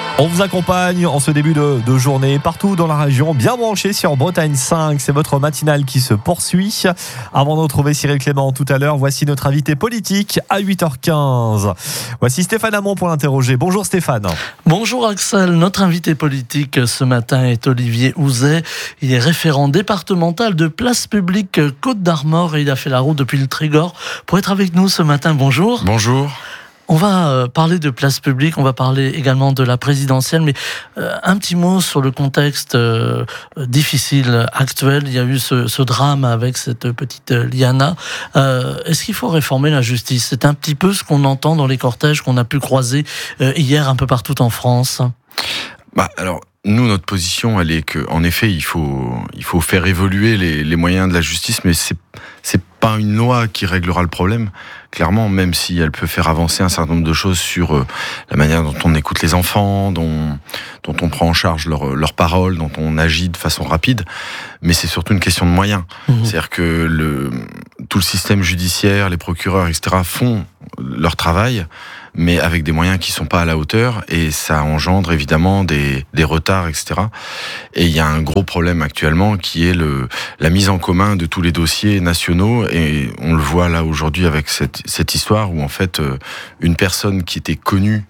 On vous accompagne en ce début de journée partout dans la région, bien branché sur Bretagne 5. C'est votre matinale qui se poursuit. Avant de retrouver Cyril Clément tout à l'heure, voici notre invité politique à 8h15. Voici Stéphane Hamon pour l'interroger. Bonjour Stéphane. Bonjour Axel. Notre invité politique ce matin est Olivier Houzet. Il est référent départemental de Place Publique Côte d'Armor et il a fait la route depuis le Trégor pour être avec nous ce matin. Bonjour. Bonjour. On va parler de place publique, on va parler également de la présidentielle, mais un petit mot sur le contexte difficile actuel. Il y a eu ce drame avec cette petite Liana. Est-ce qu'il faut réformer la justice ? C'est un petit peu ce qu'on entend dans les cortèges qu'on a pu croiser hier un peu partout en France. Alors, nous, notre position, elle est qu'en effet, il faut faire évoluer les moyens de la justice, mais c'est pas une loi qui réglera le problème. Clairement, même si elle peut faire avancer un certain nombre de choses sur la manière dont on écoute les enfants, dont on prend en charge leurs paroles, dont on agit de façon rapide, mais c'est surtout une question de moyens. C'est-à-dire que tout le système judiciaire, les procureurs, etc., font leur travail, mais avec des moyens qui sont pas à la hauteur, et ça engendre évidemment des retards, etc. Et il y a un gros problème actuellement qui est la mise en commun de tous les dossiers nationaux, et on le voit là aujourd'hui avec cette histoire où en fait une personne qui était connue,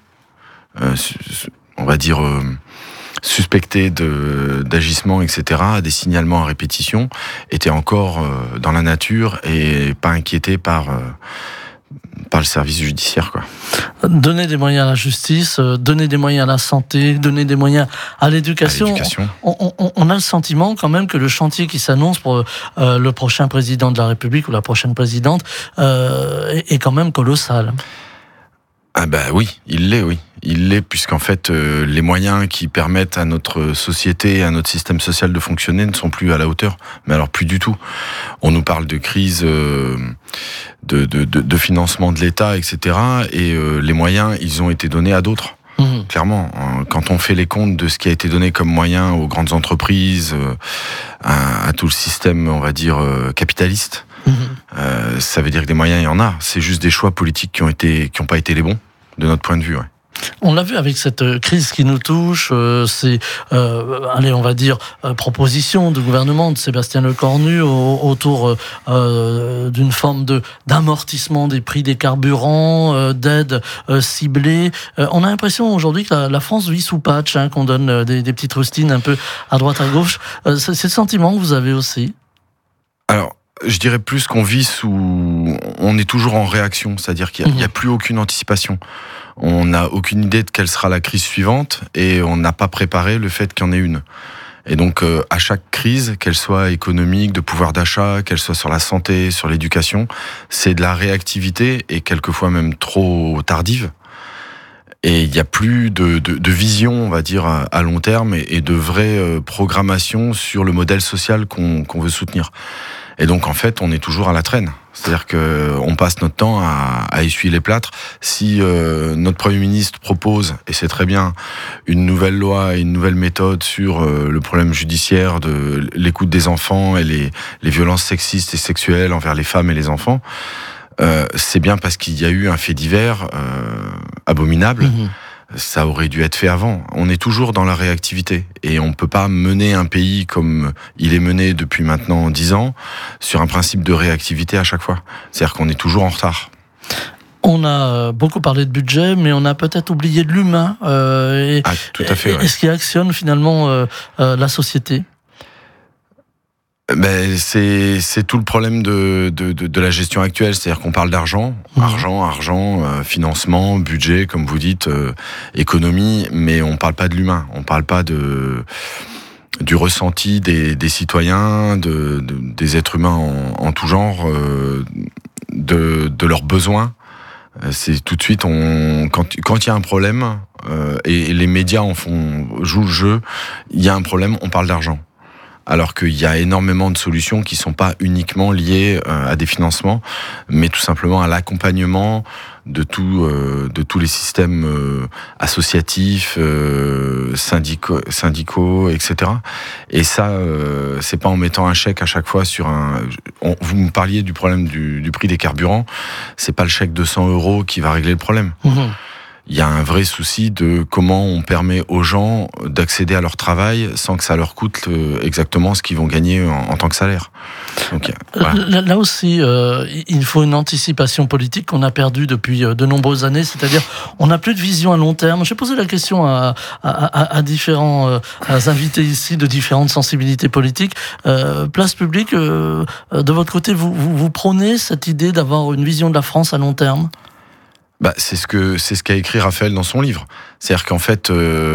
on va dire suspectée d'agissement, etc., des signalements à répétition, était encore dans la nature et pas inquiétée par le service judiciaire, quoi. Donner des moyens à la justice, donner des moyens à la santé, donner des moyens à l'éducation. On a le sentiment quand même que le chantier qui s'annonce pour le prochain président de la République ou la prochaine présidente est quand même colossal. Oui, il l'est, puisqu'en fait les moyens qui permettent à notre société, à notre système social de fonctionner ne sont plus à la hauteur, mais alors plus du tout. On nous parle de crise de financement de l'État, etc., et les moyens, ils ont été donnés à d'autres. Clairement, quand on fait les comptes de ce qui a été donné comme moyen aux grandes entreprises, à tout le système, on va dire, capitaliste, ça veut dire que des moyens, il y en a. C'est juste des choix politiques qui ont pas été les bons, de notre point de vue. Ouais. On l'a vu avec cette crise qui nous touche, ces, on va dire, propositions du gouvernement de Sébastien Lecornu autour d'une forme d'amortissement des prix des carburants, d'aide ciblée. On a l'impression aujourd'hui que la France vit sous patch, qu'on donne des petites rustines un peu à droite à gauche. C'est le sentiment que vous avez aussi ? Alors, je dirais plus qu'on vit on est toujours en réaction, c'est-à-dire qu'il n'y a plus aucune anticipation. On n'a aucune idée de quelle sera la crise suivante et on n'a pas préparé le fait qu'il y en ait une. Et donc, à chaque crise, qu'elle soit économique, de pouvoir d'achat, qu'elle soit sur la santé, sur l'éducation, c'est de la réactivité et quelquefois même trop tardive. Et il n'y a plus de vision, on va dire, à long terme et de vraie programmation sur le modèle social qu'on veut soutenir. Et donc, en fait, on est toujours à la traîne. C'est-à-dire qu'on passe notre temps à essuyer les plâtres. Si notre Premier ministre propose, et c'est très bien, une nouvelle loi et une nouvelle méthode sur le problème judiciaire de l'écoute des enfants et les violences sexistes et sexuelles envers les femmes et les enfants, c'est bien parce qu'il y a eu un fait divers abominable. Ça aurait dû être fait avant. On est toujours dans la réactivité et on peut pas mener un pays comme il est mené depuis maintenant 10 ans sur un principe de réactivité à chaque fois. C'est-à-dire qu'on est toujours en retard. On a beaucoup parlé de budget, mais on a peut-être oublié de l'humain. Tout à fait. Ouais. Est-ce qui actionne finalement la société ? C'est tout le problème de la gestion actuelle, c'est-à-dire qu'on parle d'argent, financement, budget, comme vous dites, économie, mais on parle pas de l'humain, on parle pas du ressenti des citoyens, des êtres humains en tout genre, de leurs besoins. C'est tout de suite, quand il y a un problème, et les médias jouent le jeu, il y a un problème, on parle d'argent. Alors qu'il y a énormément de solutions qui sont pas uniquement liées à des financements, mais tout simplement à l'accompagnement de tous les systèmes associatifs, syndicaux, etc. Et ça, c'est pas en mettant un chèque à chaque fois sur vous me parliez du problème du prix des carburants, c'est pas le chèque de 100 € qui va régler le problème. il y a un vrai souci de comment on permet aux gens d'accéder à leur travail sans que ça leur coûte exactement ce qu'ils vont gagner en tant que salaire. Donc, voilà. Là aussi, il faut une anticipation politique qu'on a perdue depuis de nombreuses années, c'est-à-dire on n'a plus de vision à long terme. J'ai posé la question à différents invités ici de différentes sensibilités politiques. Place publique, de votre côté, vous prônez cette idée d'avoir une vision de la France à long terme ? C'est ce qu'a écrit Raphaël dans son livre. C'est-à-dire qu'en fait,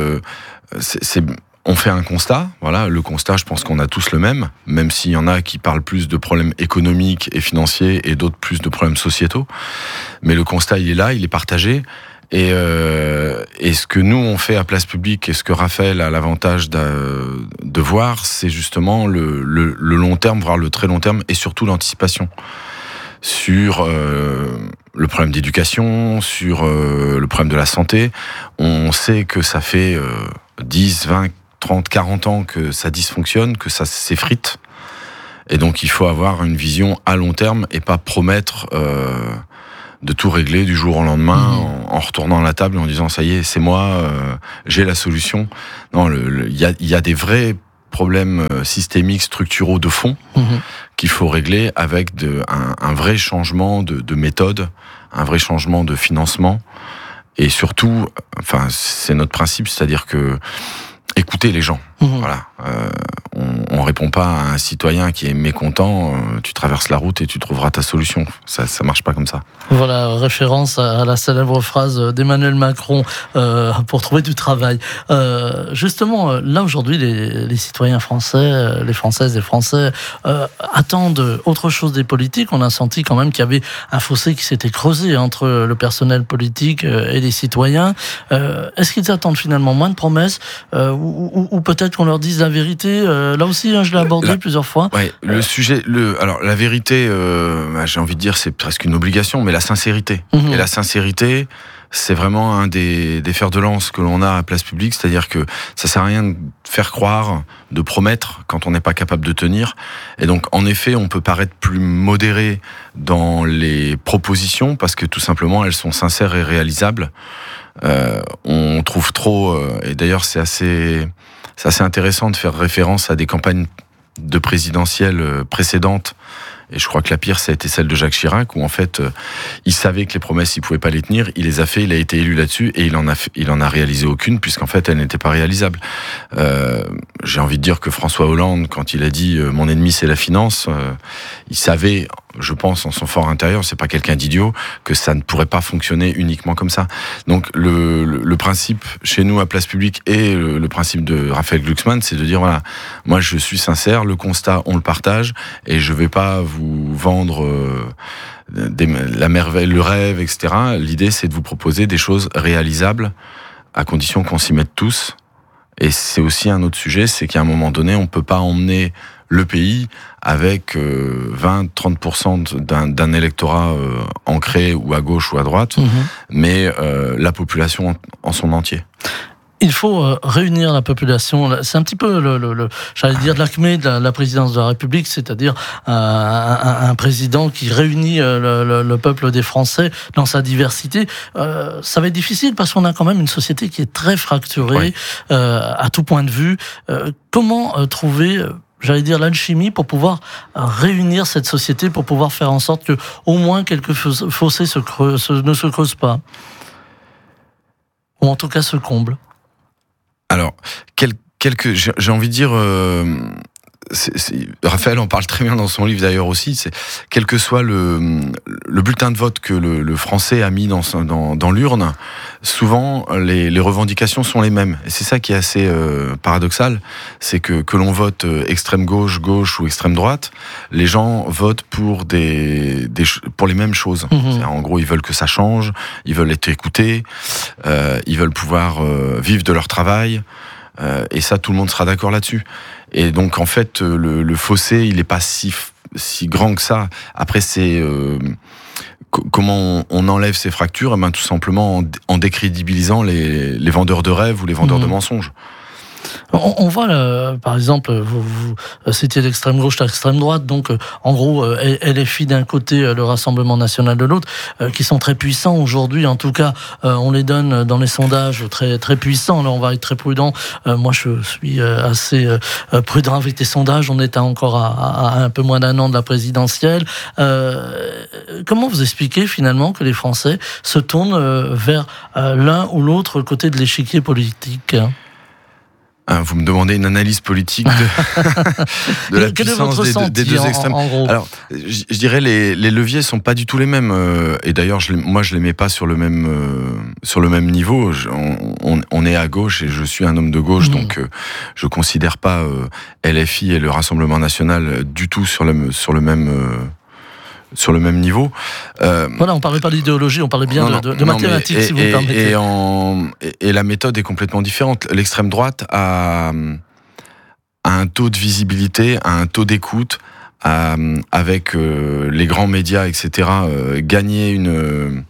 on fait un constat. Voilà, le constat, je pense qu'on a tous le même s'il y en a qui parlent plus de problèmes économiques et financiers et d'autres plus de problèmes sociétaux. Mais le constat, il est là, il est partagé. Et ce que nous on fait à Place Publique et ce que Raphaël a l'avantage de voir, c'est justement le long terme, voire le très long terme, et surtout l'anticipation sur le problème d'éducation, sur le problème de la santé. On sait que ça fait 10, 20, 30, 40 ans que ça dysfonctionne, que ça s'effrite. Et donc il faut avoir une vision à long terme et pas promettre de tout régler du jour au lendemain en retournant à la table et en disant ça y est, c'est moi, j'ai la solution. Non, il y a des vrais problèmes systémiques, structuraux de fond qu'il faut régler avec un vrai changement de méthode, un vrai changement de financement et surtout, c'est notre principe, c'est-à-dire que écouter les gens. Voilà. On répond pas à un citoyen qui est mécontent, tu traverses la route et tu trouveras ta solution. Ça marche pas comme ça. Voilà, référence à la célèbre phrase d'Emmanuel Macron pour trouver du travail. Justement, là aujourd'hui, les citoyens français, les Françaises et Français attendent autre chose des politiques. On a senti quand même qu'il y avait un fossé qui s'était creusé entre le personnel politique et les citoyens. Est-ce qu'ils attendent finalement moins de promesses ou peut-être qu'on leur dise la vérité? Là aussi, je l'ai abordé plusieurs fois. Ouais, le sujet, alors la vérité, j'ai envie de dire, c'est presque une obligation, mais la sincérité. Et la sincérité, c'est vraiment un des fers de lance que l'on a à Place Publique, c'est-à-dire que ça sert à rien de faire croire, de promettre quand on n'est pas capable de tenir. Et donc, en effet, on peut paraître plus modéré dans les propositions parce que tout simplement, elles sont sincères et réalisables. On trouve trop, et d'ailleurs, c'est assez intéressant de faire référence à des campagnes de présidentielles précédentes. Et je crois que la pire, ça a été celle de Jacques Chirac, où en fait, il savait que les promesses, il pouvait pas les tenir, il les a fait, il a été élu là-dessus, et il en a réalisé aucune, puisqu'en fait, elles n'étaient pas réalisables. J'ai envie de dire que François Hollande, quand il a dit « mon ennemi, c'est la finance », il savait, je pense, en son fort intérieur, c'est pas quelqu'un d'idiot, que ça ne pourrait pas fonctionner uniquement comme ça. Donc, le principe, chez nous, à Place Publique, et le principe de Raphaël Glucksmann, c'est de dire, voilà, moi, je suis sincère, le constat, on le partage, et je vais pas vous vendre la merveille, le rêve, etc. L'idée, c'est de vous proposer des choses réalisables, à condition qu'on s'y mette tous. Et c'est aussi un autre sujet, c'est qu'à un moment donné, on peut pas emmener le pays avec 20-30% d'un électorat ancré ou à gauche ou à droite, mais la population en son entier. Il faut réunir la population. C'est un petit peu j'allais dire l'acmé de la présidence de la République, c'est-à-dire un président qui réunit le peuple des Français dans sa diversité. Ça va être difficile parce qu'on a quand même une société qui est très fracturée à tout point de vue. Comment trouver j'allais dire l'alchimie pour pouvoir réunir cette société, pour pouvoir faire en sorte que au moins quelques fossés ne se creusent pas, ou en tout cas se comblent? Alors, j'ai envie de dire, Raphaël en parle très bien dans son livre d'ailleurs aussi, c'est quel que soit le bulletin de vote que le Français a mis dans l'urne, souvent les revendications sont les mêmes. Et c'est ça qui est assez paradoxal, c'est que l'on vote extrême gauche ou extrême droite, les gens votent pour pour les mêmes choses. En gros, ils veulent que ça change, ils veulent être écoutés, ils veulent pouvoir vivre de leur travail. Et ça, tout le monde sera d'accord là-dessus. Et donc, en fait, le fossé, il n'est pas si grand que ça. Après, c'est comment on enlève ces fractures, tout simplement en décrédibilisant les vendeurs de rêves ou les vendeurs de mensonges. On voit, par exemple, vous citiez l'extrême gauche, l'extrême droite, donc en gros, LFI d'un côté, le Rassemblement national de l'autre, qui sont très puissants aujourd'hui. En tout cas, on les donne dans les sondages très, très puissants. Là, on va être très prudent. Moi, je suis assez prudent avec les sondages. On est encore à un peu moins d'un an de la présidentielle. Comment vous expliquez finalement que les Français se tournent vers l'un ou l'autre côté de l'échiquier politique ? Vous me demandez une analyse politique de la puissance des deux extrêmes. Alors, je dirais les leviers sont pas du tout les mêmes. Et d'ailleurs, moi, je les mets pas sur le même niveau. On est à gauche et je suis un homme de gauche, donc je considère pas LFI et le Rassemblement national du tout sur le même niveau. Voilà, on parlait pas d'idéologie, on parlait bien de mathématiques, si vous me permettez. Et la méthode est complètement différente. L'extrême droite a un taux de visibilité, a un taux d'écoute, avec les grands médias, etc., gagné une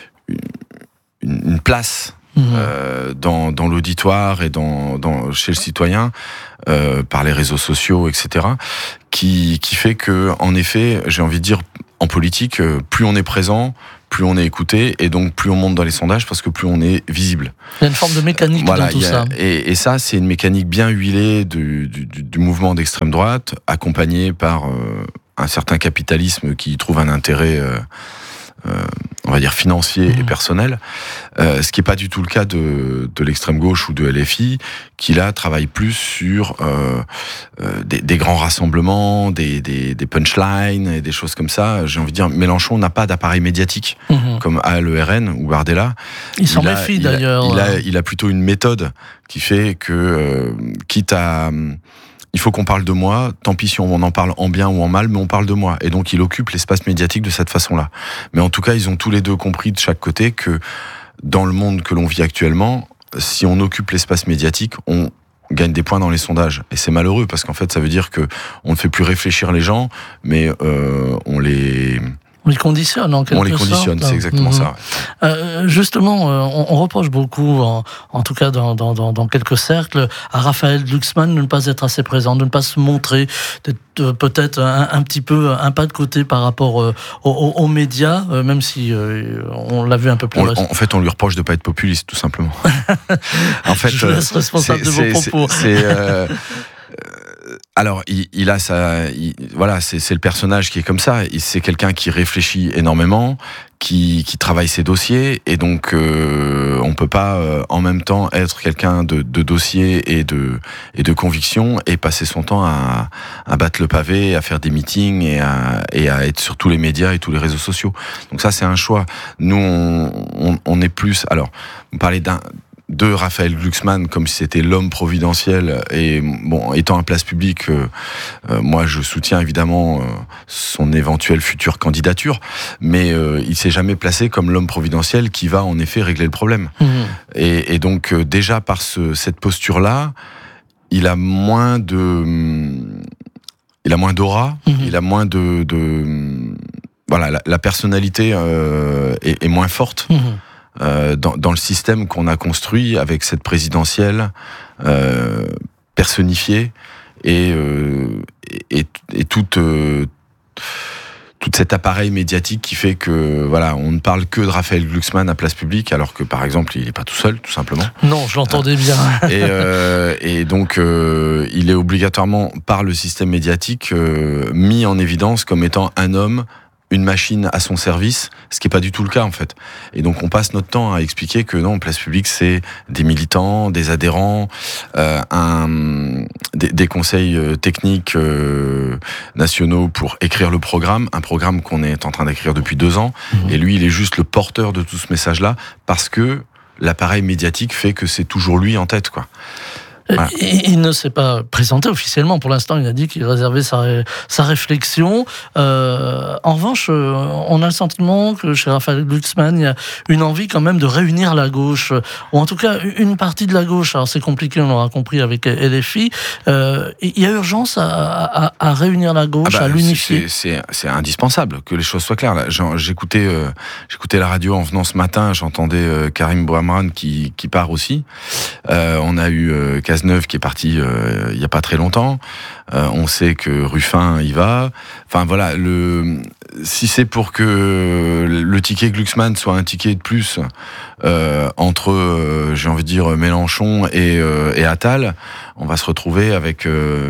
place dans l'auditoire et chez le citoyen, par les réseaux sociaux, etc., qui fait que, en effet, j'ai envie de dire, en politique, plus on est présent, plus on est écouté, et donc plus on monte dans les sondages, parce que plus on est visible. Il y a une forme de mécanique dans tout ça. Et ça, c'est une mécanique bien huilée du mouvement d'extrême droite, accompagnée par un certain capitalisme qui trouve un intérêt, on va dire, financier et personnel, ce qui n'est pas du tout le cas de l'extrême gauche ou de LFI, qui là travaille plus sur des grands rassemblements, des punchlines et des choses comme ça. J'ai envie de dire, Mélenchon n'a pas d'appareil médiatique comme a le RN ou Bardella. Il s'en méfie d'ailleurs. Il a plutôt une méthode qui fait que, quitte à... Il faut qu'on parle de moi, tant pis si on en parle en bien ou en mal, mais on parle de moi. Et donc il occupe l'espace médiatique de cette façon-là. Mais en tout cas, ils ont tous les deux compris de chaque côté que dans le monde que l'on vit actuellement, si on occupe l'espace médiatique, on gagne des points dans les sondages. Et c'est malheureux, parce qu'en fait, ça veut dire que on ne fait plus réfléchir les gens, mais on les conditionne en quelque sorte. On les conditionne, c'est exactement ça. Justement, on reproche beaucoup, en tout cas dans quelques cercles, à Raphaël Glucksmann de ne pas être assez présent, de ne pas se montrer, d'être peut-être un petit peu un pas de côté par rapport aux médias, même si on l'a vu un peu plus. En fait, on lui reproche de ne pas être populiste, tout simplement. En fait, je laisse responsable de vos propos. Alors, il a voilà, c'est le personnage qui est comme ça. C'est quelqu'un qui réfléchit énormément, qui travaille ses dossiers, et donc on peut pas en même temps être quelqu'un de dossier et de conviction et passer son temps à battre le pavé, à faire des meetings et à être sur tous les médias et tous les réseaux sociaux. Donc ça, c'est un choix. Nous, on est plus. Alors, on parlait de Raphaël Glucksmann comme si c'était l'homme providentiel, et bon, étant à place publique, moi je soutiens évidemment son éventuelle future candidature, mais il s'est jamais placé comme l'homme providentiel qui va en effet régler le problème. Et donc déjà par cette posture-là, il a moins d'aura, il a moins voilà, la personnalité est moins forte. Dans le système qu'on a construit avec cette présidentielle personnifiée et tout cet appareil médiatique qui fait que voilà, on ne parle que de Raphaël Glucksmann à place publique, alors que par exemple il n'est pas tout seul, tout simplement. Non, je l'entendais bien. Et donc il est obligatoirement par le système médiatique mis en évidence comme étant un homme, une machine à son service, ce qui n'est pas du tout le cas en fait. Et donc on passe notre temps à expliquer que non, place publique c'est des militants, des adhérents, des conseils techniques nationaux pour écrire le programme, un programme qu'on est en train d'écrire depuis 2 ans, et lui il est juste le porteur de tout ce message-là, parce que l'appareil médiatique fait que c'est toujours lui en tête, quoi. Voilà. Il ne s'est pas présenté officiellement. Pour l'instant, il a dit qu'il réservait sa réflexion. En revanche, on a le sentiment que chez Raphaël Glucksmann, il y a une envie quand même de réunir la gauche, ou en tout cas une partie de la gauche. Alors c'est compliqué, on l'aura compris avec LFI. Il y a urgence à réunir la gauche, à l'unifier. C'est indispensable que les choses soient claires. Là, j'écoutais la radio en venant ce matin, j'entendais Karim Bouhamran qui part aussi. On a eu Cazeneuve qui est parti il y a pas très longtemps. On sait que Ruffin y va. Enfin voilà, si c'est pour que le ticket Glucksmann soit un ticket de plus entre, j'ai envie de dire, Mélenchon et Attal, on va se retrouver avec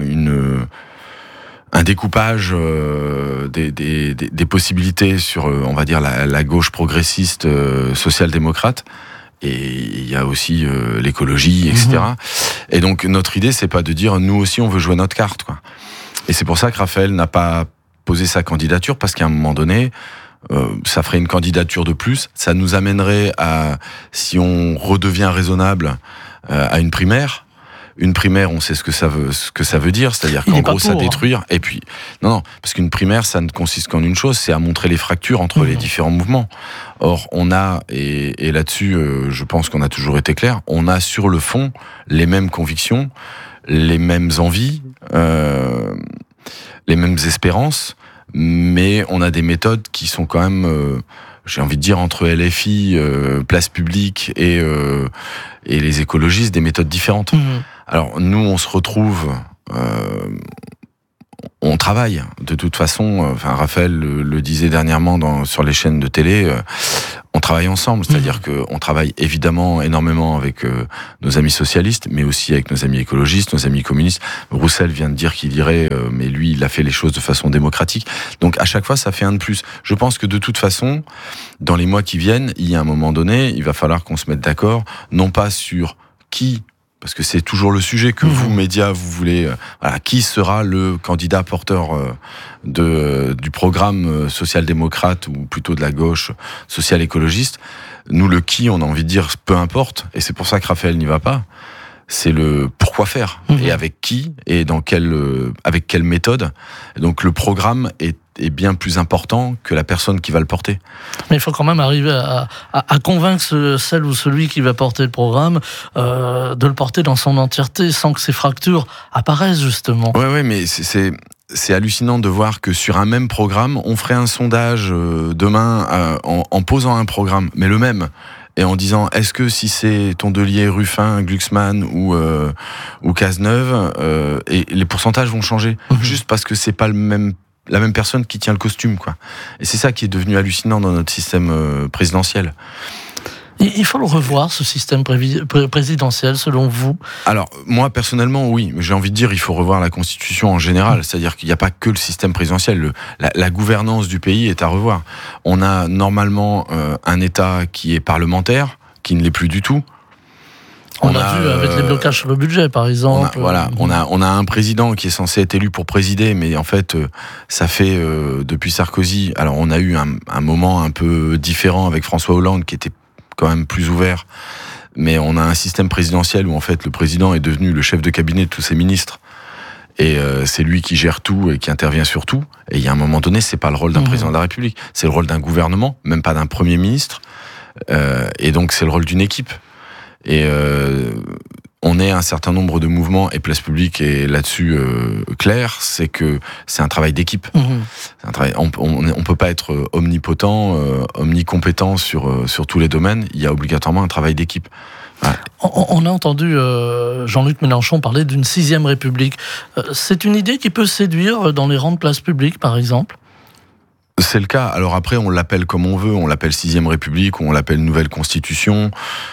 un découpage des possibilités sur, on va dire, la gauche progressiste social-démocrate. Et il y a aussi l'écologie, etc. Et donc notre idée, c'est pas de dire nous aussi on veut jouer notre carte, quoi. Et c'est pour ça que Raphaël n'a pas posé sa candidature, parce qu'à un moment donné, ça ferait une candidature de plus. Ça nous amènerait à, si on redevient raisonnable, à une primaire. Une primaire, on sait ce que ça veut dire, c'est-à-dire qu'en gros, ça détruire. Et puis, non, parce qu'une primaire, ça ne consiste qu'en une chose, c'est à montrer les fractures entre les différents mouvements. Or, on a, et là-dessus, je pense qu'on a toujours été clair, on a sur le fond les mêmes convictions, les mêmes envies, les mêmes espérances, mais on a des méthodes qui sont quand même, j'ai envie de dire, entre LFI, Place Publique et les écologistes, des méthodes différentes. Alors nous, on se retrouve, on travaille de toute façon. Enfin, Raphaël le disait dernièrement sur les chaînes de télé. On travaille ensemble, c'est-à-dire qu'on travaille évidemment énormément avec nos amis socialistes, mais aussi avec nos amis écologistes, nos amis communistes. Roussel vient de dire qu'il irait, mais lui, il a fait les choses de façon démocratique. Donc à chaque fois, ça fait un de plus. Je pense que de toute façon, dans les mois qui viennent, il y a un moment donné, il va falloir qu'on se mette d'accord, non pas sur qui, parce que c'est toujours le sujet que vous, médias, vous voulez... voilà, qui sera le candidat porteur du programme social-démocrate, ou plutôt de la gauche social-écologiste. Nous, le qui, on a envie de dire, peu importe, et c'est pour ça que Raphaël n'y va pas. C'est le pourquoi faire, et avec qui, et avec quelle méthode. Et donc le programme est bien plus important que la personne qui va le porter. Mais il faut quand même arriver à convaincre celle ou celui qui va porter le programme de le porter dans son entièreté, sans que ces fractures apparaissent, justement. Ouais, mais c'est hallucinant de voir que sur un même programme, on ferait un sondage demain en posant un programme, mais le même, et en disant, est-ce que si c'est Tondelier, Ruffin, Glucksmann ou Cazeneuve, et les pourcentages vont changer, juste parce que c'est pas la même personne qui tient le costume, quoi. Et c'est ça qui est devenu hallucinant dans notre système présidentiel. Il faut le revoir, ce système présidentiel, selon vous? Alors, moi, personnellement, oui. J'ai envie de dire, il faut revoir la Constitution en général. C'est-à-dire qu'il n'y a pas que le système présidentiel. La gouvernance du pays est à revoir. On a normalement un État qui est parlementaire, qui ne l'est plus du tout. On a vu avec les blocages sur le budget, par exemple. On a un président qui est censé être élu pour présider, mais en fait, ça fait depuis Sarkozy. Alors, on a eu un moment un peu différent avec François Hollande, qui était quand même plus ouvert. Mais on a un système présidentiel où en fait le président est devenu le chef de cabinet de tous ses ministres. Et c'est lui qui gère tout et qui intervient sur tout. Et il y a un moment donné, c'est pas le rôle d'un président de la République, c'est le rôle d'un gouvernement, même pas d'un premier ministre. Et donc c'est le rôle d'une équipe. Et on est un certain nombre de mouvements, et Place Publique est là-dessus clair, c'est que c'est un travail d'équipe. C'est un travail, on peut pas être omnipotent, omnicompétent sur tous les domaines. Il y a obligatoirement un travail d'équipe. Ouais. On a entendu Jean-Luc Mélenchon parler d'une 6e République. C'est une idée qui peut séduire dans les rangs de Place Publique, par exemple? C'est le cas. Alors après, on l'appelle comme on veut. On l'appelle 6e République, ou on l'appelle Nouvelle Constitution.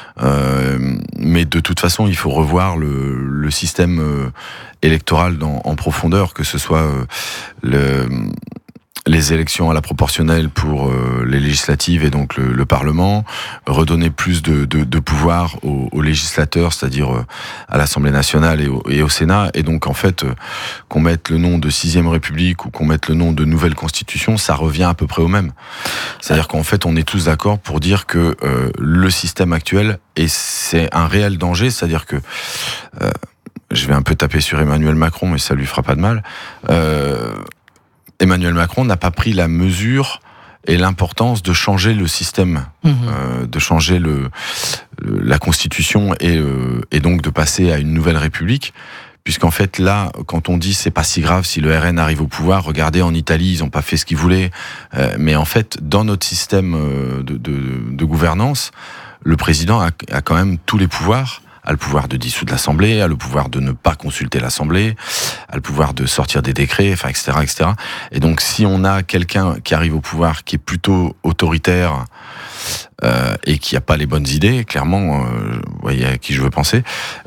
Mais de toute façon, il faut revoir le système électoral en profondeur, que ce soit les élections à la proportionnelle pour les législatives et donc le Parlement, redonner plus de pouvoir aux législateurs, c'est-à-dire à l'Assemblée nationale et au Sénat, et donc en fait qu'on mette le nom de 6e République ou qu'on mette le nom de Nouvelle Constitution, ça revient à peu près au même. C'est-à-dire qu'en fait on est tous d'accord pour dire que le système actuel, et c'est un réel danger, c'est-à-dire que je vais un peu taper sur Emmanuel Macron, mais ça lui fera pas de mal. Emmanuel Macron n'a pas pris la mesure et l'importance de changer le système, de changer la Constitution et donc de passer à une nouvelle République. Puisqu'en fait, là, quand on dit c'est pas si grave si le RN arrive au pouvoir, regardez en Italie, ils ont pas fait ce qu'ils voulaient. Mais en fait, dans notre système de gouvernance, le président a quand même tous les pouvoirs, a le pouvoir de dissoudre l'Assemblée, a le pouvoir de ne pas consulter l'Assemblée, a le pouvoir de sortir des décrets, enfin, etc., etc. Et donc, si on a quelqu'un qui arrive au pouvoir qui est plutôt autoritaire et qui n'a pas les bonnes idées, clairement, vous voyez à qui je veux penser,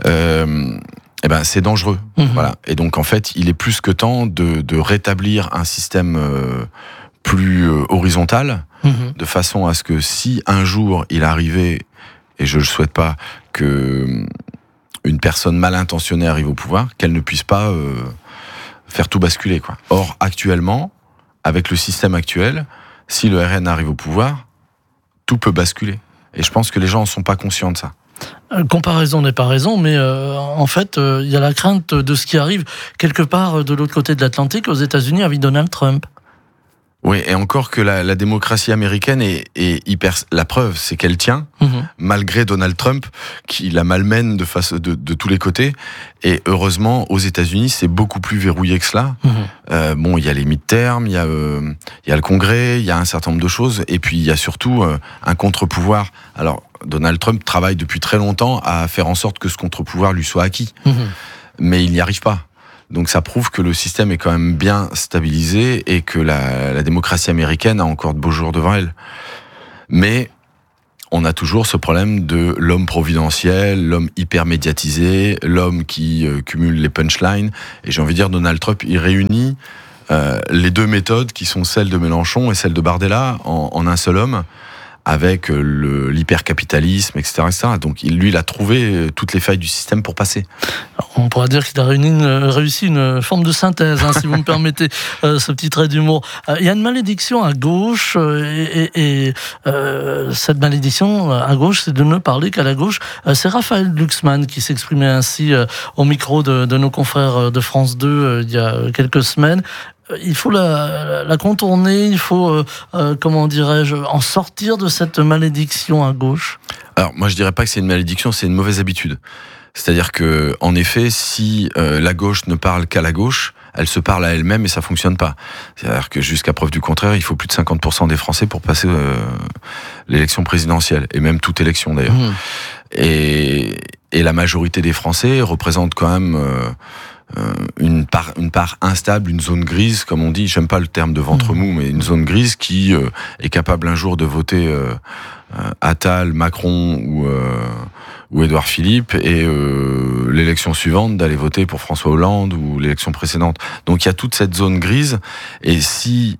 eh ben, c'est dangereux. Voilà. Et donc, en fait, il est plus que temps de rétablir un système plus horizontal, de façon à ce que si un jour il arrivait, et je ne le souhaite pas, que une personne mal intentionnée arrive au pouvoir, qu'elle ne puisse pas faire tout basculer, quoi. Or, actuellement, avec le système actuel, si le RN arrive au pouvoir, tout peut basculer. Et je pense que les gens ne sont pas conscients de ça. Comparaison n'est pas raison, mais en fait, il y a la crainte de ce qui arrive quelque part de l'autre côté de l'Atlantique, aux États-Unis, avec Donald Trump. Oui, et encore que la démocratie américaine est hyper... La preuve, c'est qu'elle tient, malgré Donald Trump, qui la malmène de tous les côtés. Et heureusement, aux États-Unis, c'est beaucoup plus verrouillé que cela. Bon, il y a les midterms, il y a le Congrès, il y a un certain nombre de choses. Et puis, il y a surtout un contre-pouvoir. Alors, Donald Trump travaille depuis très longtemps à faire en sorte que ce contre-pouvoir lui soit acquis. Mais il n'y arrive pas. Donc ça prouve que le système est quand même bien stabilisé et que la démocratie américaine a encore de beaux jours devant elle. Mais on a toujours ce problème de l'homme providentiel, l'homme hyper médiatisé, l'homme qui cumule les punchlines. Et j'ai envie de dire, Donald Trump, il réunit les deux méthodes qui sont celles de Mélenchon et celles de Bardella en un seul homme, avec l'hypercapitalisme, etc., etc. Donc lui, il a trouvé toutes les failles du système pour passer. On pourra dire qu'il a réussi une forme de synthèse, si vous me permettez ce petit trait d'humour. Il y a une malédiction à gauche, et cette malédiction à gauche, c'est de ne parler qu'à la gauche. C'est Raphaël Glucksmann qui s'exprimait ainsi au micro de nos confrères de France 2 il y a quelques semaines. Il faut la contourner, il faut, comment dirais-je, en sortir de cette malédiction à gauche. Alors, moi, je dirais pas que c'est une malédiction, c'est une mauvaise habitude. C'est-à-dire que, en effet, si la gauche ne parle qu'à la gauche, elle se parle à elle-même et ça fonctionne pas. C'est-à-dire que, jusqu'à preuve du contraire, il faut plus de 50% des Français pour passer l'élection présidentielle, et même toute élection d'ailleurs. Et la majorité des Français représente quand même une part instable, une zone grise, comme on dit. J'aime pas le terme de ventre mou, mais une zone grise qui est capable un jour de voter Attal, Macron ou Édouard Philippe, et l'élection suivante d'aller voter pour François Hollande ou l'élection précédente. Donc il y a toute cette zone grise, et si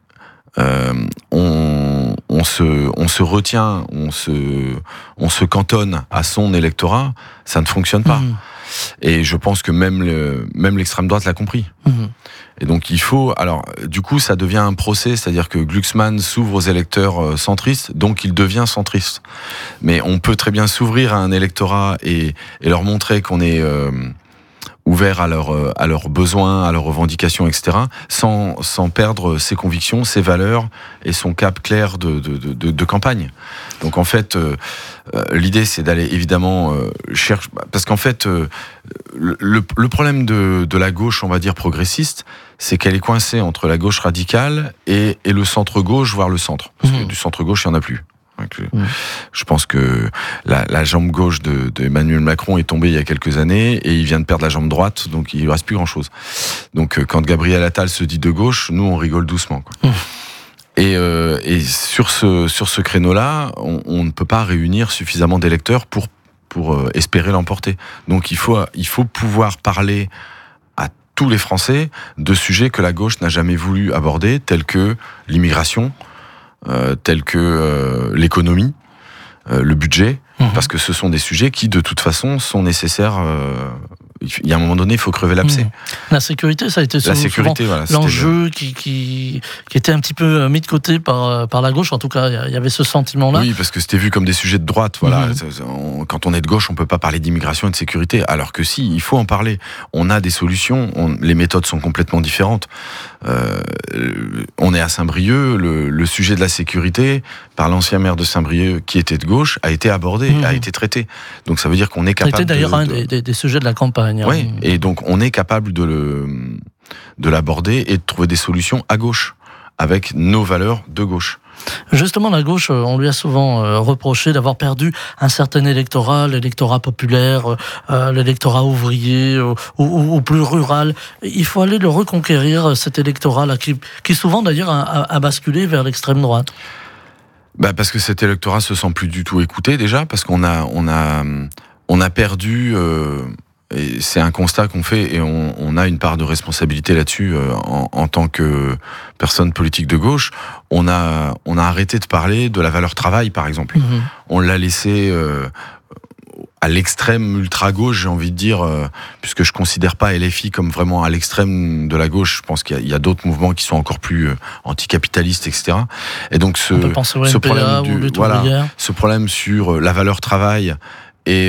on se retient, on se cantonne à son électorat, ça ne fonctionne pas. Et je pense que même l'extrême droite l'a compris. Et donc il faut... Alors, du coup, ça devient un procès, c'est-à-dire que Glucksmann s'ouvre aux électeurs centristes, donc il devient centriste. Mais on peut très bien s'ouvrir à un électorat et leur montrer qu'on est ouvert à leurs besoins, à leurs revendications, etc., sans perdre ses convictions, ses valeurs et son cap clair de campagne. Donc en fait, l'idée c'est d'aller évidemment chercher... Parce qu'en fait, le problème de la gauche, on va dire progressiste, c'est qu'elle est coincée entre la gauche radicale et le centre-gauche, voire le centre. Parce que du centre-gauche, il n'y en a plus. Je pense que la jambe gauche de Emmanuel Macron est tombée il y a quelques années et il vient de perdre la jambe droite, donc il ne reste plus grand-chose. Donc quand Gabriel Attal se dit de gauche, nous on rigole doucement, quoi. Et sur ce créneau-là, on ne peut pas réunir suffisamment d'électeurs pour espérer l'emporter. Donc il faut pouvoir parler à tous les Français de sujets que la gauche n'a jamais voulu aborder, tels que l'immigration, tels que l'économie, le budget, parce que ce sont des sujets qui, de toute façon, sont nécessaires. Il y a un moment donné, il faut crever l'abcès. La sécurité, ça a été souvent l'enjeu qui était un petit peu mis de côté par la gauche. En tout cas, il y avait ce sentiment-là. Oui, parce que c'était vu comme des sujets de droite. Voilà. Quand on est de gauche, on ne peut pas parler d'immigration et de sécurité. Alors que si, il faut en parler. On a des solutions. Les méthodes sont complètement différentes. On est à Saint-Brieuc. Le sujet de la sécurité, par l'ancien maire de Saint-Brieuc, qui était de gauche, a été abordé, a été traité. Donc ça veut dire qu'on est capable... Ça a été d'ailleurs un des sujets de la campagne. Oui, et donc on est capable de l'aborder et de trouver des solutions à gauche, avec nos valeurs de gauche. Justement, la gauche, on lui a souvent reproché d'avoir perdu un certain électorat, l'électorat populaire, l'électorat ouvrier ou plus rural. Il faut aller le reconquérir, cet électorat-là, qui souvent d'ailleurs a basculé vers l'extrême droite. Parce que cet électorat se sent plus du tout écouté déjà, parce qu'on a perdu... Et c'est un constat qu'on fait et on a une part de responsabilité là-dessus en tant que personne politique de gauche. On a arrêté de parler de la valeur travail, par exemple. Mmh. On l'a laissé à l'extrême ultra-gauche, j'ai envie de dire, puisque je considère pas LFI comme vraiment à l'extrême de la gauche. Je pense qu'il y a d'autres mouvements qui sont encore plus anticapitalistes, etc. Et donc ce problème sur la valeur travail et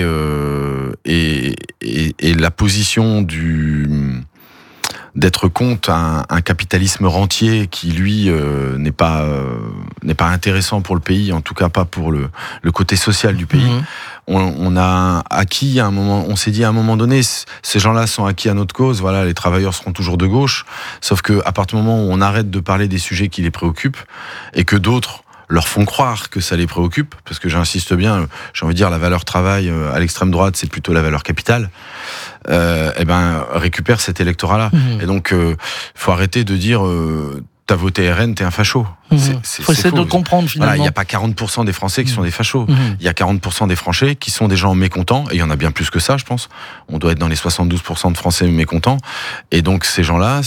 la position d'être contre un capitalisme rentier qui lui n'est pas intéressant pour le pays, en tout cas pas pour le côté social du pays. Mmh. On a acquis à un moment, on s'est dit à un moment donné, ces gens-là sont acquis à notre cause. Voilà, les travailleurs seront toujours de gauche. Sauf que à partir du moment où on arrête de parler des sujets qui les préoccupent et que d'autres leur font croire que ça les préoccupe, parce que j'insiste bien, j'ai envie de dire la valeur travail à l'extrême droite, c'est plutôt la valeur capitale, récupère cet électorat-là. Mmh. Et donc, faut arrêter de dire t'as voté RN, t'es un facho. Mmh. Faut essayer de comprendre finalement. Il n'y a pas 40% des Français qui sont des fachos. Il y a 40% des Français qui sont des gens mécontents, et il y en a bien plus que ça, je pense. On doit être dans les 72% de Français mécontents. Et donc, ces gens-là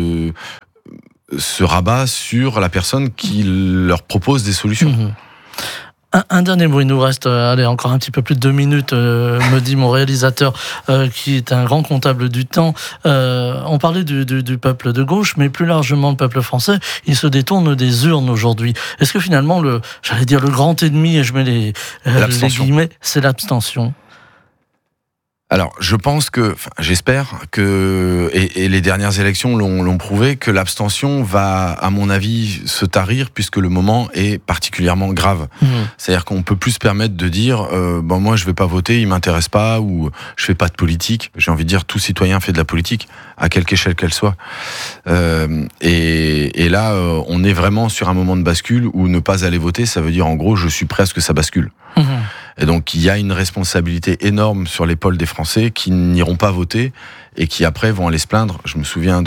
se rabat sur la personne qui leur propose des solutions. Mmh. Un dernier mot, il nous reste encore un petit peu plus de 2 minutes, me dit mon réalisateur, qui est un grand comptable du temps. On parlait du peuple de gauche, mais plus largement le peuple français, il se détourne des urnes aujourd'hui. Est-ce que finalement, le grand ennemi, et je mets les guillemets, c'est l'abstention ? Alors, je pense j'espère que, et les dernières élections l'ont prouvé, que l'abstention va, à mon avis, se tarir, puisque le moment est particulièrement grave. Mmh. C'est-à-dire qu'on peut plus se permettre de dire, moi je vais pas voter, il m'intéresse pas, ou je fais pas de politique. J'ai envie de dire, tout citoyen fait de la politique, à quelque échelle qu'elle soit. Et là, on est vraiment sur un moment de bascule où ne pas aller voter, ça veut dire, en gros, je suis prêt à ce que ça bascule. Mmh. Et donc, il y a une responsabilité énorme sur l'épaule des Français qui n'iront pas voter et qui, après, vont aller se plaindre. Je me souviens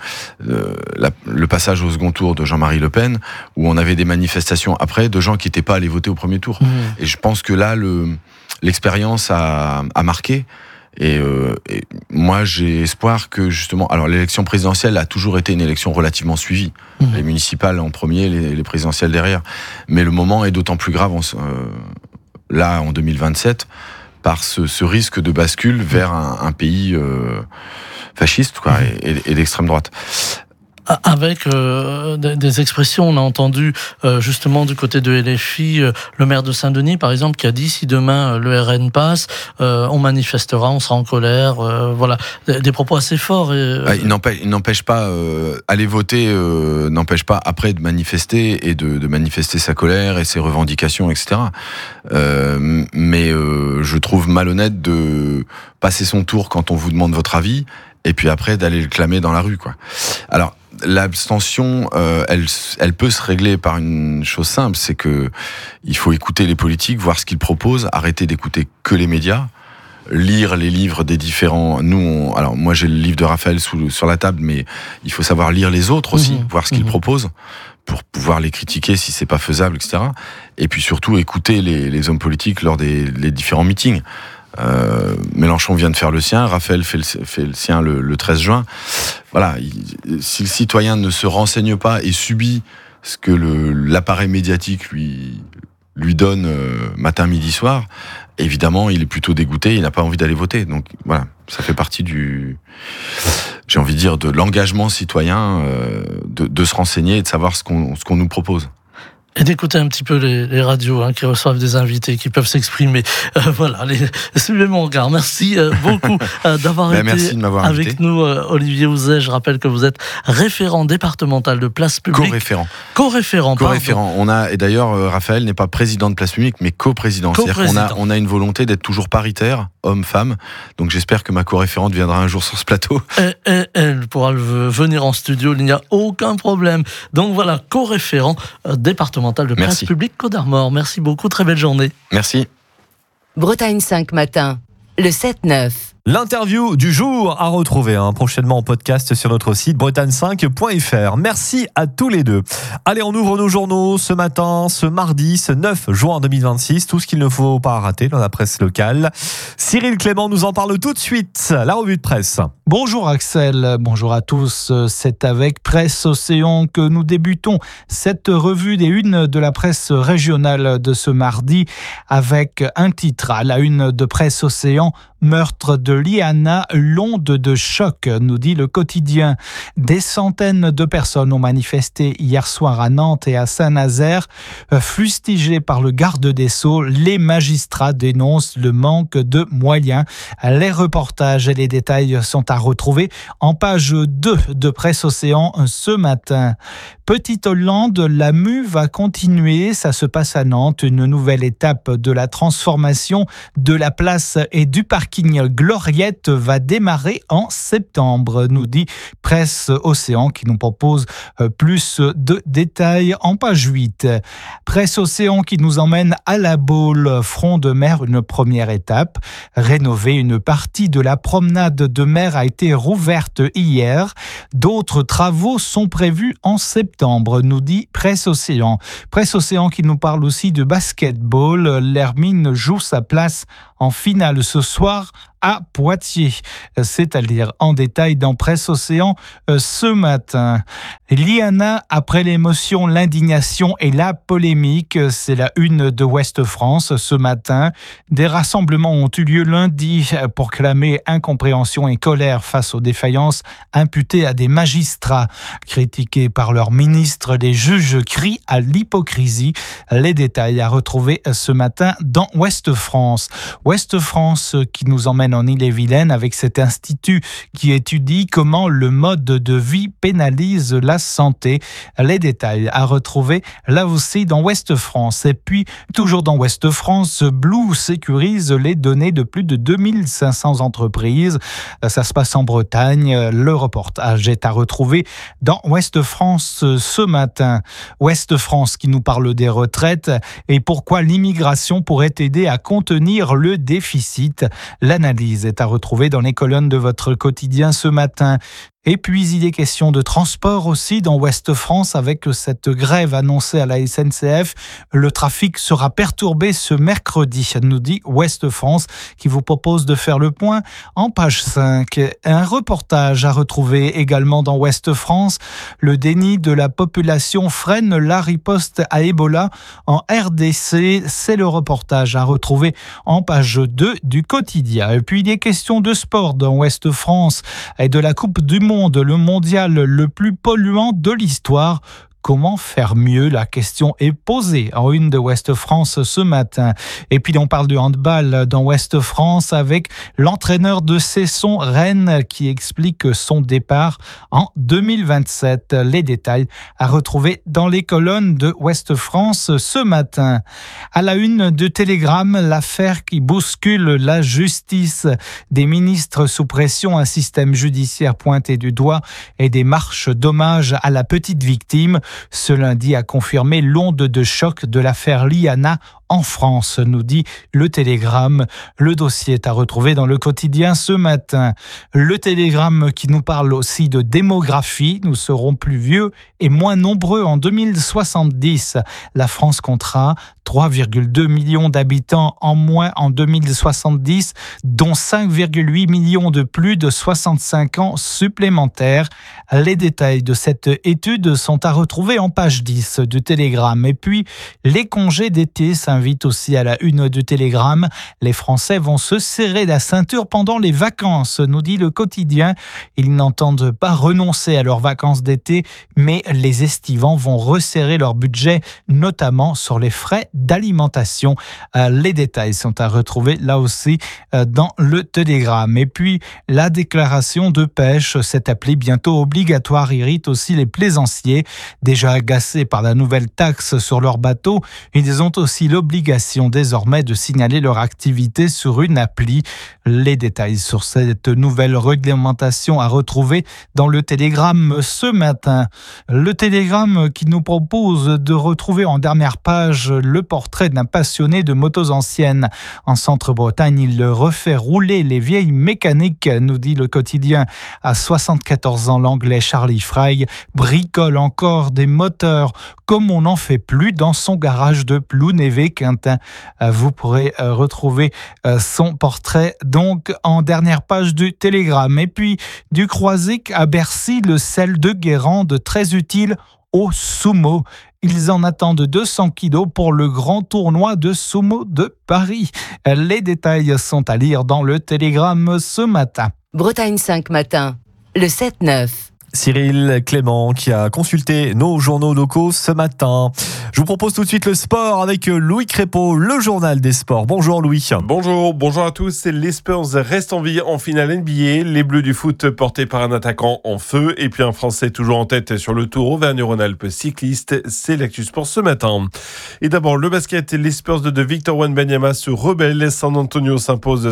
le passage au second tour de Jean-Marie Le Pen, où on avait des manifestations après de gens qui n'étaient pas allés voter au premier tour. Mmh. Et je pense que là, l'expérience a marqué. Et moi, j'ai espoir que, justement... Alors, l'élection présidentielle a toujours été une élection relativement suivie. Mmh. Les municipales en premier, les présidentielles derrière. Mais le moment est d'autant plus grave là, en 2027, par ce risque de bascule vers un pays fasciste, quoi, et d'extrême droite. Avec des expressions, on a entendu justement du côté de LFI, le maire de Saint-Denis par exemple, qui a dit si demain le RN passe, on manifestera, on sera en colère, voilà, des propos assez forts. Il n'empêche pas, aller voter n'empêche pas après de manifester et de manifester sa colère et ses revendications, etc. Mais je trouve malhonnête de passer son tour quand on vous demande votre avis et puis après d'aller le clamer dans la rue, quoi. Alors, l'abstention, elle peut se régler par une chose simple, c'est que il faut écouter les politiques, voir ce qu'ils proposent, arrêter d'écouter que les médias, lire les livres des différents... alors moi j'ai le livre de Raphaël sur la table, mais il faut savoir lire les autres aussi, voir ce qu'ils proposent, pour pouvoir les critiquer si c'est pas faisable, etc. Et puis surtout écouter les hommes politiques lors des différents meetings. Mélenchon vient de faire le sien, Raphaël fait le sien le 13 juin. Voilà, si le citoyen ne se renseigne pas et subit ce que l'appareil médiatique lui donne matin, midi, soir, évidemment, il est plutôt dégoûté, il n'a pas envie d'aller voter. Donc voilà, ça fait partie j'ai envie de dire, de l'engagement citoyen, de se renseigner et de savoir ce qu'on nous propose. Et d'écouter un petit peu les radios qui reçoivent des invités, qui peuvent s'exprimer. Voilà, suivez mon regard. Merci beaucoup d'avoir été avec nous, Olivier Houzet. Je rappelle que vous êtes référent départemental de Place Publique. Co-référent. Et d'ailleurs, Raphaël n'est pas président de Place Publique, mais co-président. C'est-à-dire qu'on a une volonté d'être toujours paritaire, homme-femme. Donc j'espère que ma co-référente viendra un jour sur ce plateau. Et elle pourra venir en studio, il n'y a aucun problème. Donc voilà, co-référent départemental départemental de presse publique Côte d'Armor. Merci beaucoup, très belle journée. Merci. Bretagne 5 matin, le 7-9. L'interview du jour à retrouver prochainement en podcast sur notre site bretagne5.fr. Merci à tous les deux. Allez, on ouvre nos journaux ce matin, ce mardi, ce 9 juin 2026. Tout ce qu'il ne faut pas rater dans la presse locale. Cyril Clément nous en parle tout de suite. La revue de presse. Bonjour Axel, bonjour à tous. C'est avec Presse Océan que nous débutons cette revue des unes de la presse régionale de ce mardi avec un titre à la une de Presse Océan. Meurtre de Liana, l'onde de choc, nous dit le quotidien. Des centaines de personnes ont manifesté hier soir à Nantes et à Saint-Nazaire. Fustigés par le garde des Sceaux, les magistrats dénoncent le manque de moyens. Les reportages et les détails sont à retrouver en page 2 de Presse Océan ce matin. Petite Hollande, la mue va continuer. Ça se passe à Nantes, une nouvelle étape de la transformation de la place et du parking Gloriette va démarrer en septembre, nous dit Presse Océan qui nous propose plus de détails en page 8. Presse Océan qui nous emmène à la Baule, front de mer, une première étape. Rénover une partie de la promenade de mer a été rouverte hier. D'autres travaux sont prévus en septembre, nous dit Presse Océan. Presse Océan qui nous parle aussi de basketball. L'Hermine joue sa place en finale ce soir à Poitiers, c'est-à-dire en détail dans Presse Océan ce matin. Liana, après l'émotion, l'indignation et la polémique, c'est la une de Ouest France ce matin. Des rassemblements ont eu lieu lundi pour clamer incompréhension et colère face aux défaillances imputées à des magistrats. Critiqués par leur ministre, les juges crient à l'hypocrisie. Les détails à retrouver ce matin dans Ouest France. Ouest France qui nous emmène en Ille-et-Vilaine avec cet institut qui étudie comment le mode de vie pénalise la santé. Les détails à retrouver là aussi dans Ouest France. Et puis, toujours dans Ouest France, Blue sécurise les données de plus de 2500 entreprises. Ça se passe en Bretagne. Le reportage est à retrouver dans Ouest France ce matin. Ouest France qui nous parle des retraites et pourquoi l'immigration pourrait aider à contenir le déficit. L'analyse est à retrouver dans les colonnes de votre quotidien ce matin. Et puis, il est question de transport aussi dans Ouest France avec cette grève annoncée à la SNCF. Le trafic sera perturbé ce mercredi, nous dit Ouest France, qui vous propose de faire le point en page 5. Un reportage à retrouver également dans Ouest France. Le déni de la population freine la riposte à Ebola en RDC. C'est le reportage à retrouver en page 2 du quotidien. Et puis, il est question de sport dans Ouest France et de la Coupe du Monde, le mondial le plus polluant de l'histoire. Comment faire mieux? La question est posée en une de Ouest France ce matin. Et puis on parle de handball dans Ouest France avec l'entraîneur de Cesson Rennes qui explique son départ en 2027. Les détails à retrouver dans les colonnes de Ouest France ce matin. À la une de Télégramme, l'affaire qui bouscule la justice. Des ministres sous pression, un système judiciaire pointé du doigt et des marches d'hommage à la petite victime. Ce lundi a confirmé l'onde de choc de l'affaire Liana en France, nous dit le Télégramme. Le dossier est à retrouver dans le quotidien ce matin. Le Télégramme qui nous parle aussi de démographie. Nous serons plus vieux et moins nombreux en 2070. La France comptera 3,2 millions d'habitants en moins en 2070, dont 5,8 millions de plus de 65 ans supplémentaires. Les détails de cette étude sont à retrouver en page 10 du Télégramme. Et puis, les congés d'été s'invitent aussi à la une du Télégramme. Les Français vont se serrer la ceinture pendant les vacances, nous dit le quotidien. Ils n'entendent pas renoncer à leurs vacances d'été, mais les estivants vont resserrer leur budget, notamment sur les frais d'alimentation. Les détails sont à retrouver là aussi dans le Télégramme. Et puis, la déclaration de pêche, cette appli bientôt obligatoire, irrite aussi les plaisanciers. Déjà agacés par la nouvelle taxe sur leurs bateaux, ils ont aussi l'obligation l'obligation désormais de signaler leur activité sur une appli. Les détails sur cette nouvelle réglementation à retrouver dans le Télégramme ce matin. Le Télégramme qui nous propose de retrouver en dernière page le portrait d'un passionné de motos anciennes. En Centre-Bretagne, il refait rouler les vieilles mécaniques, nous dit le quotidien. À 74 ans, l'Anglais Charlie Fry bricole encore des moteurs comme on n'en fait plus dans son garage de Plounévez-Quintin. Vous pourrez retrouver son portrait donc en dernière page du Télégramme. Et puis du Croisic à Bercy, le sel de Guérande très utile au sumo. Ils en attendent 200 kilos pour le grand tournoi de sumo de Paris. Les détails sont à lire dans le Télégramme ce matin. Bretagne 5 matin, le 7-9. Cyril Clément qui a consulté nos journaux locaux ce matin. Je vous propose tout de suite le sport avec Louis Crépeau, le journal des sports. Bonjour Louis. Bonjour à tous. Les Spurs restent en vie en finale NBA. Les Bleus du foot portés par un attaquant en feu et puis un Français toujours en tête sur le Tour Auvergne-Rhône-Alpes cycliste. C'est l'actu sport ce matin. Et d'abord le basket. Les Spurs de Victor Wembanyama se rebellent. San Antonio s'impose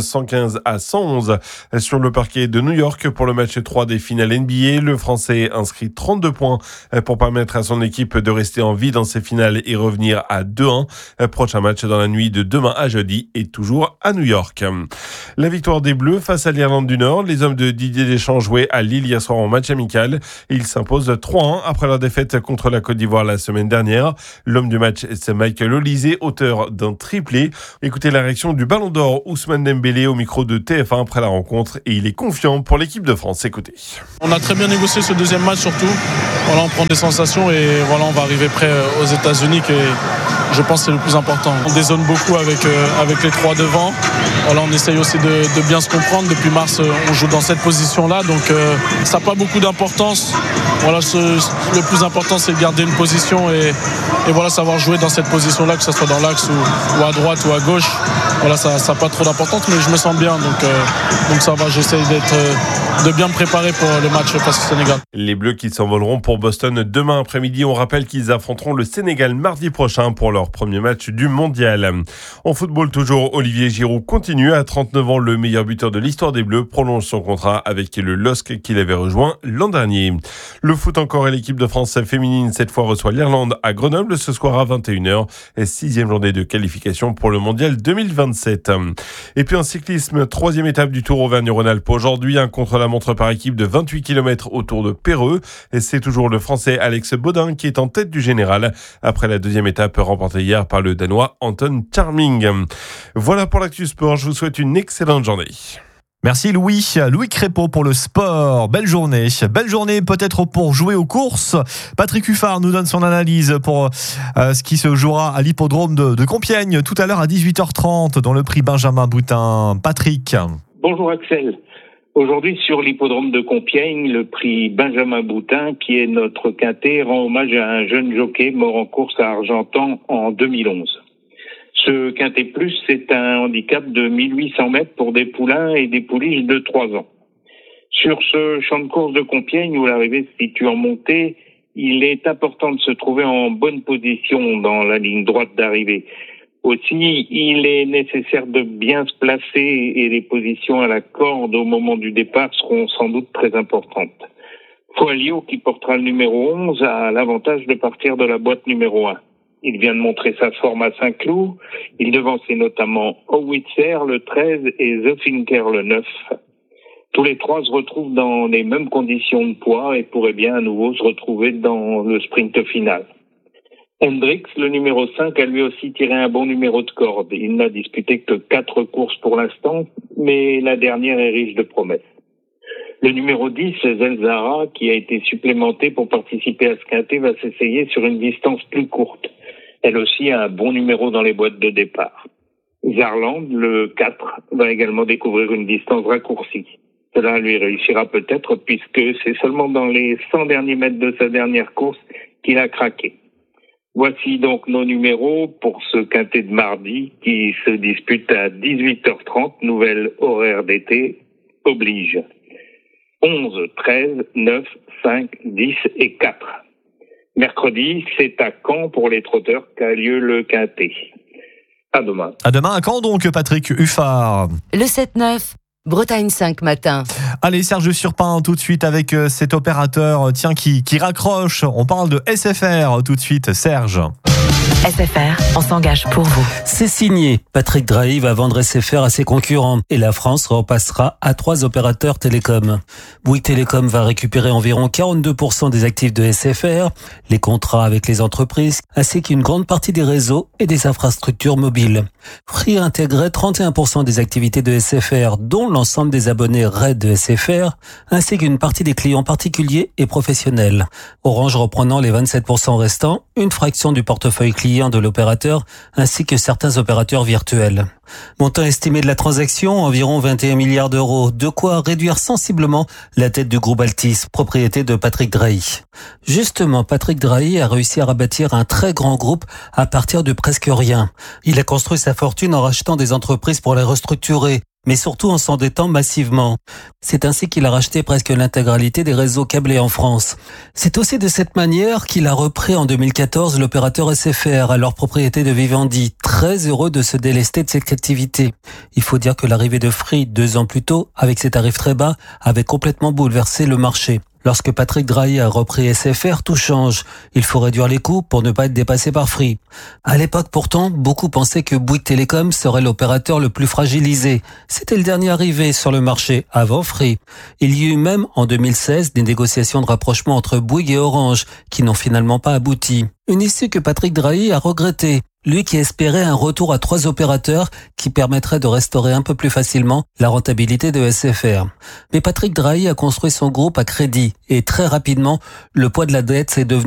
115-111 sur le parquet de New York pour le match 3 des finales NBA. Le Français inscrit 32 points pour permettre à son équipe de rester en vie dans ses finales et revenir à 2-1. Prochain match dans la nuit de demain à jeudi et toujours à New York. La victoire des Bleus face à l'Irlande du Nord. Les hommes de Didier Deschamps jouaient à Lille hier soir en match amical. Ils s'imposent 3-1 après leur défaite contre la Côte d'Ivoire la semaine dernière. L'homme du match, c'est Michael Olise, auteur d'un triplé. Écoutez la réaction du Ballon d'Or Ousmane Dembélé au micro de TF1 après la rencontre et il est confiant pour l'équipe de France. Écoutez. On a très bien négocié ce deuxième match surtout. Voilà, on prend des sensations et voilà, on va arriver prêt aux États-Unis et je pense que c'est le plus important. On dézone beaucoup avec les trois devant. Voilà, on essaye aussi de bien se comprendre. Depuis mars, on joue dans cette position-là, donc ça n'a pas beaucoup d'importance. Voilà, le plus important, c'est de garder une position et voilà, savoir jouer dans cette position-là, que ce soit dans l'axe ou à droite ou à gauche. Voilà, ça n'a pas trop d'importance, mais je me sens bien, donc ça va. J'essaye de bien me préparer pour le match face au Sénégal. Les Bleus qui s'envoleront pour Boston demain après-midi. On rappelle qu'ils affronteront le Sénégal mardi prochain pour leur premier match du mondial. En football toujours, Olivier Giroud continue. À 39 ans, le meilleur buteur de l'histoire des Bleus prolonge son contrat avec le LOSC qu'il avait rejoint l'an dernier. Le foot encore et l'équipe de France féminine cette fois reçoit l'Irlande à Grenoble ce soir à 21h. 6e journée de qualification pour le mondial 2027. Et puis en cyclisme, 3e étape du Tour Auvergne-Rhône-Alpes. Aujourd'hui, un contre-la-montre par équipe de 28 km autour de Perreux. Et c'est toujours le Français Alex Baudin qui est en tête du général après la 2e étape remportée hier par le Danois Anton Charming. Voilà pour l'actu sport. Je vous souhaite une excellente journée. Merci Louis Crépeau pour le sport. Belle journée peut-être pour jouer aux courses. Patrick Huffard nous donne son analyse pour ce qui se jouera à l'hippodrome de Compiègne tout à l'heure à 18h30 dans le prix Benjamin Boutin. Patrick. Bonjour Axel. Aujourd'hui sur l'hippodrome de Compiègne, le prix Benjamin Boutin, qui est notre quintet, rend hommage à un jeune jockey mort en course à Argentan en 2011. Ce quintet plus, c'est un handicap de 1800 mètres pour des poulains et des pouliches de 3 ans. Sur ce champ de course de Compiègne, où l'arrivée se situe en montée, il est important de se trouver en bonne position dans la ligne droite d'arrivée. Aussi, il est nécessaire de bien se placer et les positions à la corde au moment du départ seront sans doute très importantes. Foalio, qui portera le numéro 11, a l'avantage de partir de la boîte numéro 1. Il vient de montrer sa forme à Saint-Cloud. Il devançait notamment Howitzer, le 13, et The Finker, le 9. Tous les trois se retrouvent dans les mêmes conditions de poids et pourraient bien à nouveau se retrouver dans le sprint final. Hendrix, le numéro 5, a lui aussi tiré un bon numéro de corde. Il n'a disputé que 4 courses pour l'instant, mais la dernière est riche de promesses. Le numéro 10, Zelzara, qui a été supplémenté pour participer à ce quintet, va s'essayer sur une distance plus courte. Elle aussi a un bon numéro dans les boîtes de départ. Zarland, le 4, va également découvrir une distance raccourcie. Cela lui réussira peut-être puisque c'est seulement dans les 100 derniers mètres de sa dernière course qu'il a craqué. Voici donc nos numéros pour ce quintet de mardi qui se dispute à 18h30, nouvelle horaire d'été, oblige. 11, 13, 9, 5, 10 et 4. Mercredi, c'est à Caen pour les trotteurs qu'a lieu le quintet. À demain. À demain. À quand donc, Patrick Huffard? Le 7-9, Bretagne 5 matin. Allez, Serge Surpin, tout de suite avec cet opérateur qui raccroche. On parle de SFR tout de suite. Serge. SFR, on s'engage pour vous. C'est signé. Patrick Drahi va vendre SFR à ses concurrents et la France repassera à 3 opérateurs télécoms. Bouygues Télécom va récupérer environ 42% des actifs de SFR, les contrats avec les entreprises, ainsi qu'une grande partie des réseaux et des infrastructures mobiles. Free intégrait 31% des activités de SFR, dont l'ensemble des abonnés RAID de SFR, ainsi qu'une partie des clients particuliers et professionnels. Orange reprenant les 27% restants, une fraction du portefeuille client de l'opérateur, ainsi que certains opérateurs virtuels. Montant estimé de la transaction, environ 21 milliards d'euros, de quoi réduire sensiblement la tête du groupe Altice, propriété de Patrick Drahi. Justement, Patrick Drahi a réussi à rebâtir un très grand groupe à partir de presque rien. Il a construit sa fortune en rachetant des entreprises pour les restructurer, mais surtout en s'endettant massivement. C'est ainsi qu'il a racheté presque l'intégralité des réseaux câblés en France. C'est aussi de cette manière qu'il a repris en 2014 l'opérateur SFR, alors propriété de Vivendi, très heureux de se délester de cette activité. Il faut dire que l'arrivée de Free 2 ans plus tôt, avec ses tarifs très bas, avait complètement bouleversé le marché. Lorsque Patrick Drahi a repris SFR, tout change. Il faut réduire les coûts pour ne pas être dépassé par Free. À l'époque, pourtant, beaucoup pensaient que Bouygues Télécom serait l'opérateur le plus fragilisé. C'était le dernier arrivé sur le marché, avant Free. Il y eut même, en 2016, des négociations de rapprochement entre Bouygues et Orange, qui n'ont finalement pas abouti. Une issue que Patrick Drahi a regrettée. Lui qui espérait un retour à 3 opérateurs qui permettrait de restaurer un peu plus facilement la rentabilité de SFR. Mais Patrick Drahi a construit son groupe à crédit et très rapidement, le poids de la dette s'est devenu